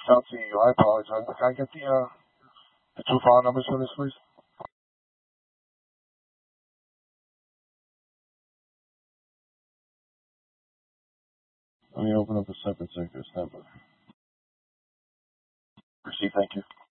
out to you. I apologize. Can I get the two file numbers for this, please? Let me open up a separate circuit number. Proceed, thank you.